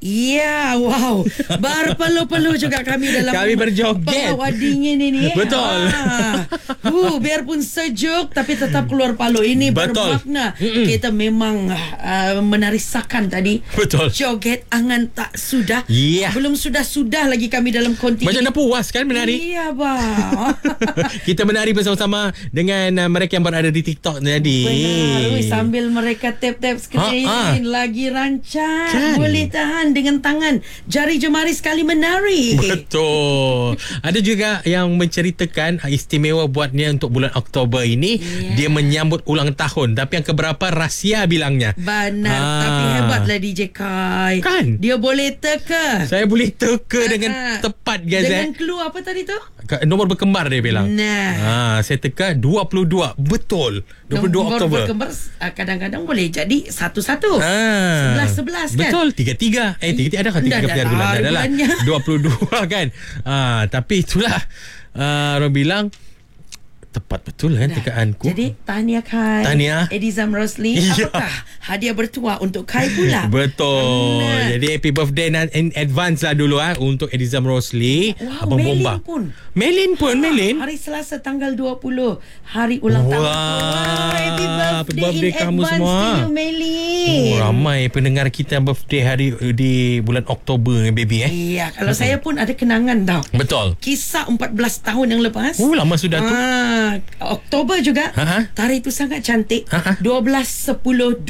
Ya, wow. Berpeluh-peluh juga kami dalam Kami berjoget. pengawal dingin ini. Betul. Biarpun sejuk tapi tetap keluar palu. Ini Betul. bermakna kita memang menari sakan tadi. Betul. Joget angan tak sudah. Ya. Belum sudah lagi kami dalam konti. Macam dah puas kan menari? Iya, bang. Kita menari bersama-sama dengan mereka yang berada di TikTok tadi. Benar. Ui, sambil mereka tap-tap skrin lagi rancang. Kan? Boleh tahan dengan tangan jari jemari sekali menari. Betul. Ada juga yang menceritakan istimewa buatnya untuk bulan Oktober ini. Dia menyambut ulang tahun. Tapi yang keberapa rahsia bilangnya. Benar. Tapi hebatlah DJ Kai. Kan? Dia boleh teka. Saya boleh teka dengan tepat guys. Dengan clue apa tadi tu? Nombor berkembar dia bilang. Saya teka 22. Betul. 22 Nombor Oktober. berkembar kadang-kadang boleh jadi 1-1. 11-11 kan? Betul. 33. 33 ada kan 33 bulan. Dah lah. 22 kan. Tapi itulah orang bilang tepat betul kan tekaanku. Jadi tahniah Kai. Tahniah. Edizam Rosli. Apakah hadiah bertuah untuk Kai pula? Betul. Jadi happy birthday in advance lah dulu untuk Edizam Rosli. Wow, Abang Melin Bomba. pun. Melin. Hari Selasa tanggal 20 hari ulang tahun. Happy birthday in kamu advance semua. to you, Melin. Ramai pendengar kita birthday hari di bulan Oktober baby Iya, kalau saya pun ada kenangan tau. Betul. Kisah 14 tahun yang lepas. Lama sudah tu. Oktober juga. Tarikh itu sangat cantik. 12-10-12.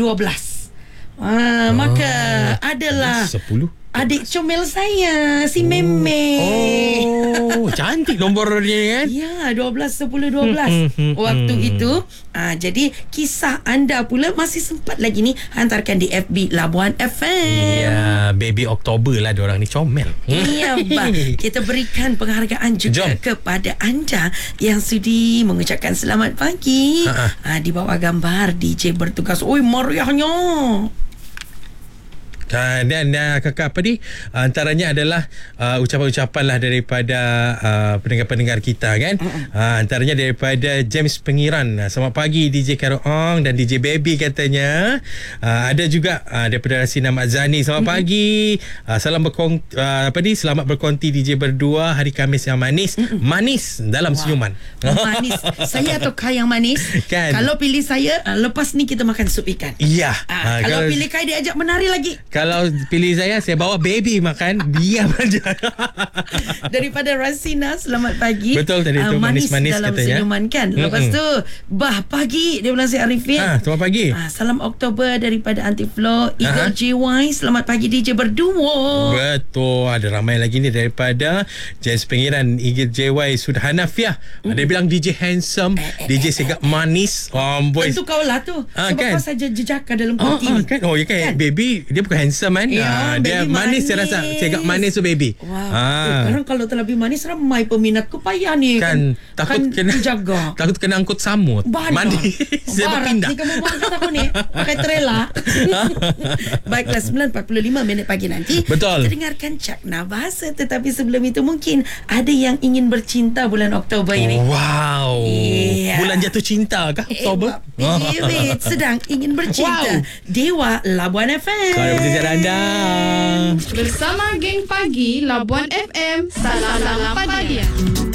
Maka adalah 10 adik comel saya, si Meme. Cantik nombor dia kan. Ya, 12-10-12. Waktu itu jadi kisah anda pula masih sempat lagi ni hantarkan di FB Labuan FM. Ya, baby Oktober lah diorang ni comel. Iya, bang. Kita berikan penghargaan juga kepada anda yang sudi mengucapkan selamat pagi. Di bawah gambar DJ bertugas. Oi, meriahnya. Dan kakak apa ni, antaranya adalah ucapan-ucapan lah daripada pendengar-pendengar kita kan. Antaranya daripada James Pengiran. Selamat pagi DJ Karo Ong dan DJ Baby katanya. Ada juga daripada Rasina Mak Zani. Selamat pagi. Selamat berkonti DJ berdua hari Khamis yang manis. Manis dalam senyuman. Manis. Saya atau Kai yang manis? Kan? Kalau pilih saya, lepas ni kita makan sup ikan. Iya. Kalau pilih Kai, dia ajak menari lagi. Kalau pilih saya bawa baby makan. Diam aja. Daripada Rasina, selamat pagi. Betul tadi tu, manis-manis dalam katanya. senyuman kan. Lepas tu pagi dia bilang saya Arifin. Selamat pagi. Salam Oktober daripada Aunty Flo, Eagle JY. Selamat pagi DJ berdua. Betul. Ada ramai lagi ni daripada James Pengiran, Eagle JY, Sudah Hanafiah. Dia bilang DJ handsome, DJ segak manis. Tentu kau lah tu. Sebab kan? kau saja jejaka dalam konti ni. Kan? Oh ya kan? Baby dia bukan handsome kan? Dia manis, saya rasa. Segak manis tu baby. Sekarang kalau terlebih manis, ramai peminatku payah ni. Kan takut kena jaga. Takut kena angkut samut. Manis. Saya berpindah. Ni kamu buang kata aku ni pakai trailer. Baiklah, 9.45 minit pagi nanti. Betul. Kita dengarkan Cakna Bahasa. Tetapi sebelum itu mungkin ada yang ingin bercinta bulan Oktober ini. Wow. Bulan jatuh cinta kah Oktober? Sedang ingin bercinta. Dewa Labuan FM. Kalau bersama anda bersama geng pagi Labuan FM. Salam pagi.